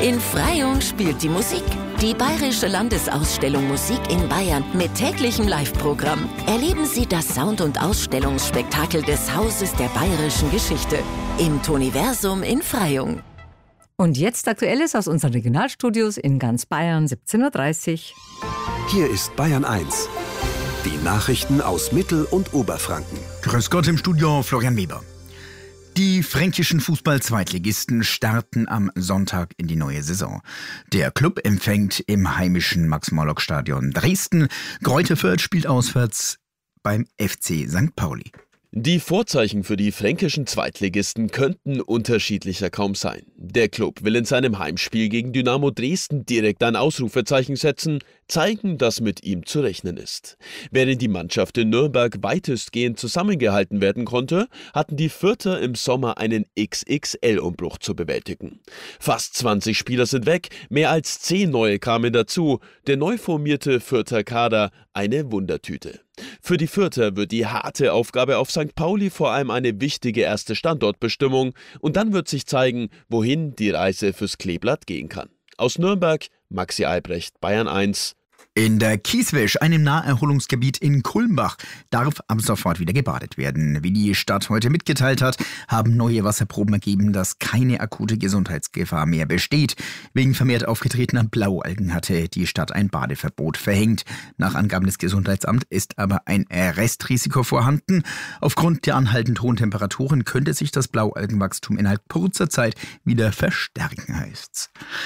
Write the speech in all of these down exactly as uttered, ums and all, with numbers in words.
In Freyung spielt die Musik. Die Bayerische Landesausstellung Musik in Bayern mit täglichem Live-Programm. Erleben Sie das Sound- und Ausstellungsspektakel des Hauses der bayerischen Geschichte im Toniversum in Freyung. Und jetzt Aktuelles aus unseren Regionalstudios in ganz Bayern, siebzehn Uhr dreißig. Hier ist Bayern eins. Die Nachrichten aus Mittel- und Oberfranken. Grüß Gott im Studio, Florian Weber. Die fränkischen Fußball-Zweitligisten starten am Sonntag in die neue Saison. Der Klub empfängt im heimischen Max-Morlock-Stadion Dresden. Greuther Fürth spielt auswärts beim F C Sankt Pauli. Die Vorzeichen für die fränkischen Zweitligisten könnten unterschiedlicher kaum sein. Der Klub will in seinem Heimspiel gegen Dynamo Dresden direkt ein Ausrufezeichen setzen, zeigen, dass mit ihm zu rechnen ist. Während die Mannschaft in Nürnberg weitestgehend zusammengehalten werden konnte, hatten die Fürther im Sommer einen X X L-Umbruch zu bewältigen. Fast zwanzig Spieler sind weg, mehr als zehn neue kamen dazu. Der neu formierte Fürther Kader eine Wundertüte. Für die Fürther wird die harte Aufgabe auf Sankt Pauli vor allem eine wichtige erste Standortbestimmung und dann wird sich zeigen, wohin die Reise fürs Kleeblatt gehen kann. Aus Nürnberg, Maxi Albrecht, Bayern eins. In der Kieswäsch, einem Naherholungsgebiet in Kulmbach, darf ab sofort wieder gebadet werden. Wie die Stadt heute mitgeteilt hat, haben neue Wasserproben ergeben, dass keine akute Gesundheitsgefahr mehr besteht. Wegen vermehrt aufgetretener Blaualgen hatte die Stadt ein Badeverbot verhängt. Nach Angaben des Gesundheitsamts ist aber ein Restrisiko vorhanden. Aufgrund der anhaltend hohen Temperaturen könnte sich das Blaualgenwachstum innerhalb kurzer Zeit wieder verstärken, heißt's.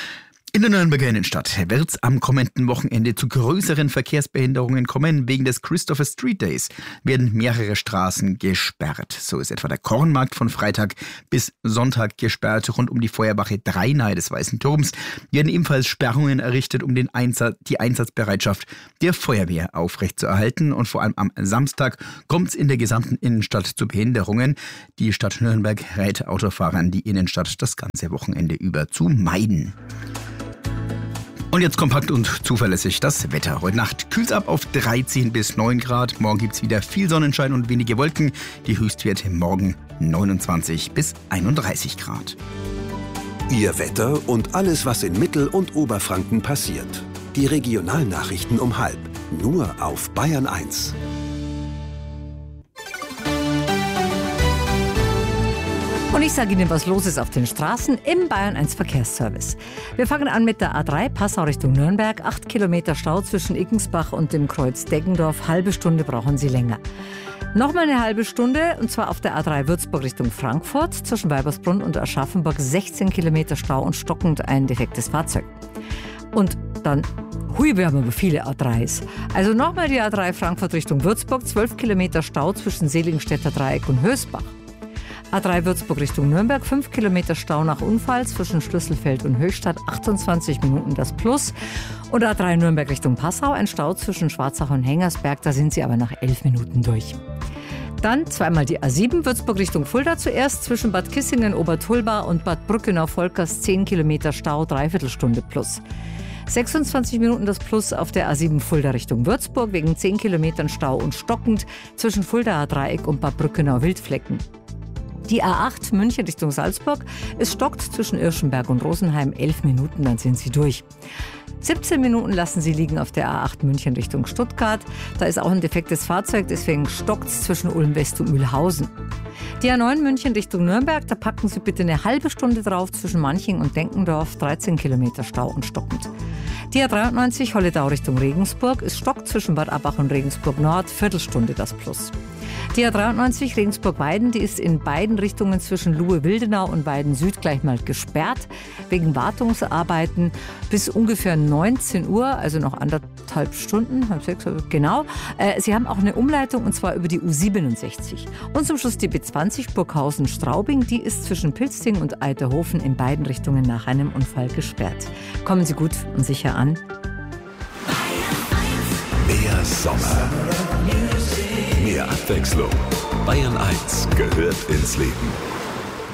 In der Nürnberger Innenstadt wird es am kommenden Wochenende zu größeren Verkehrsbehinderungen kommen. Wegen des Christopher Street Days werden mehrere Straßen gesperrt. So ist etwa der Kornmarkt von Freitag bis Sonntag gesperrt. Rund um die Feuerwache drei nahe des Weißen Turms werden ebenfalls Sperrungen errichtet, um den Einsatz, die Einsatzbereitschaft der Feuerwehr aufrechtzuerhalten. Und vor allem am Samstag kommt es in der gesamten Innenstadt zu Behinderungen. Die Stadt Nürnberg rät Autofahrern, die Innenstadt das ganze Wochenende über zu meiden. Und jetzt kompakt und zuverlässig das Wetter. Heute Nacht kühlt es ab auf dreizehn bis neun Grad. Morgen gibt es wieder viel Sonnenschein und wenige Wolken. Die Höchstwerte morgen neunundzwanzig bis einunddreißig Grad. Ihr Wetter und alles, was in Mittel- und Oberfranken passiert. Die Regionalnachrichten um halb. Nur auf Bayern eins. Und ich sage Ihnen, was los ist auf den Straßen im Bayern eins Verkehrsservice. Wir fangen an mit der A drei, Passau Richtung Nürnberg. Acht Kilometer Stau zwischen Iggensbach und dem Kreuz Deggendorf. Halbe Stunde brauchen Sie länger. Nochmal eine halbe Stunde, und zwar auf der A drei Würzburg Richtung Frankfurt. Zwischen Weibersbrunn und Aschaffenburg sechzehn Kilometer Stau und stockend ein defektes Fahrzeug. Und dann, hui, wir haben aber viele A dreis. Also nochmal die A drei Frankfurt Richtung Würzburg. zwölf Kilometer Stau zwischen Seligenstädter Dreieck und Hösbach. A drei Würzburg Richtung Nürnberg, fünf Kilometer Stau nach Unfall zwischen Schlüsselfeld und Höchstadt, achtundzwanzig Minuten das Plus. Und A drei Nürnberg Richtung Passau, ein Stau zwischen Schwarzach und Hengersberg, da sind Sie aber nach elf Minuten durch. Dann zweimal die A sieben, Würzburg Richtung Fulda zuerst, zwischen Bad Kissingen, Obertulba und Bad Brückenau-Volkers, zehn Kilometer Stau, Dreiviertelstunde Plus. sechsundzwanzig Minuten das Plus auf der A sieben Fulda Richtung Würzburg, wegen zehn Kilometern Stau und stockend zwischen Fuldaer Dreieck und Bad Brückenau-Wildflecken. Die A acht München Richtung Salzburg, es stockt zwischen Irschenberg und Rosenheim, elf Minuten, dann sind Sie durch. siebzehn Minuten lassen Sie liegen auf der A acht München Richtung Stuttgart. Da ist auch ein defektes Fahrzeug, deswegen stockt es zwischen Ulm West und Mühlhausen. Die A neun München Richtung Nürnberg, da packen Sie bitte eine halbe Stunde drauf zwischen Manching und Denkendorf, dreizehn Kilometer Stau und stockend. Die A dreiundneunzig Holledau Richtung Regensburg, es stockt zwischen Bad Abbach und Regensburg Nord, Viertelstunde das Plus. Die A dreiundneunzig Regensburg-Weiden, die ist in beiden Richtungen zwischen Luhe-Wildenau und Weiden Süd gleich mal gesperrt, wegen Wartungsarbeiten bis ungefähr neunzehn Uhr, also noch anderthalb Stunden, halb sechs, genau. Äh, Sie haben auch eine Umleitung, und zwar über die U siebenundsechzig. Und zum Schluss die B zwanzig Burghausen-Straubing, die ist zwischen Pilsting und Eiterhofen in beiden Richtungen nach einem Unfall gesperrt. Kommen Sie gut und sicher an. Mehr Sommer. Mehr Abwechslung. Bayern eins gehört ins Leben.